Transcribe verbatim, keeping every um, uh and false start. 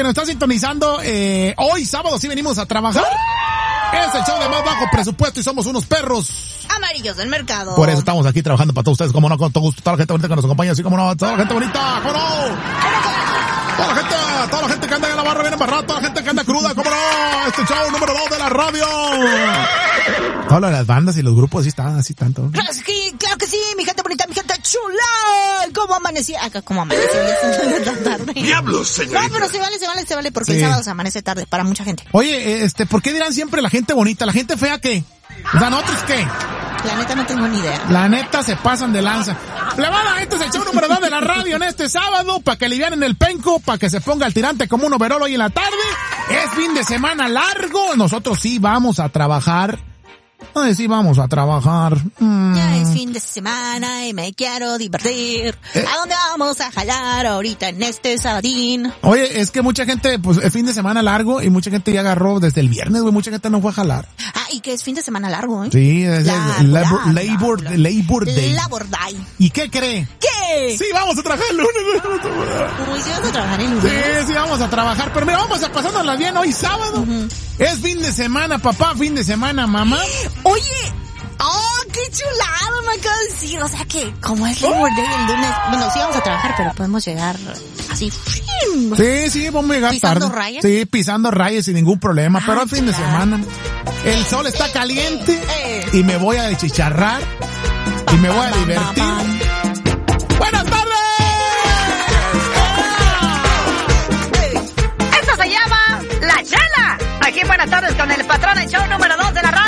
nos está sintonizando, eh, hoy sábado sí venimos a trabajar. Es el show de más bajo presupuesto y somos unos perros amarillos del mercado. Por eso estamos aquí trabajando para todos ustedes, como no, con todo gusto, toda la gente bonita que nos acompaña, así como no, toda la gente bonita, como no. Toda la gente, toda la gente que anda en la barra bien embarrada, toda la gente que anda cruda, como no. Este show número dos de la radio. Todas las bandas y los grupos así están, así tanto. Claro que, claro que sí, mi gente bonita, mi gente chula. ¿Cómo amanecía? Acá, ¿cómo amanecía? Ya son de la tarde. ¡Diablos, señorita! No, pero se vale, se vale, se vale, porque Sí. el sábado se amanece tarde para mucha gente. Oye, este, ¿por qué dirán siempre la gente bonita? ¿La gente fea qué? O sea, ¿nosotros qué? La neta no tengo ni idea. La neta se pasan de lanza. Plebada, este es el show número dos de la radio en este sábado, para que alivianen el penco, para que se ponga el tirante como un overol hoy en la tarde. Es fin de semana largo, nosotros sí vamos a trabajar. Ay, sí vamos a trabajar. Mm. Ya es fin de semana y me quiero divertir. Eh. ¿A dónde vamos a jalar ahorita en este sabadín? Oye, es que mucha gente, pues, es fin de semana largo y mucha gente ya agarró desde el viernes, güey, mucha gente no fue a jalar. Ah, y que es fin de semana largo, ¿eh? Sí, es Largo, el Labor, largo, Labor, largo. Labor Day. Labor Day. ¿Y qué cree? ¿Qué? Sí, vamos a trabajar el lunes. Uy, ¿sí vas a trabajar el lunes? Sí, sí, vamos a trabajar. Pero mira, vamos a pasárnosla bien hoy sábado. Uh-huh. Es fin de semana, papá, fin de semana, mamá. Oye, ¡oh, qué chulado me acaba de decir! O sea que, como es Labor Day el lunes, bueno, sí vamos a trabajar, pero podemos llegar así. Sí, sí, vamos a llegar ¿Pisando tarde. rayas? Sí, pisando rayas sin ningún problema, Ah, pero es fin de claro. semana. El sol está caliente Eh. y me voy a chicharrar y me voy a divertir. ¡Buenas tardes! Esto se llama La Chela. Aquí en Buenas tardes con el patrón, el show número dos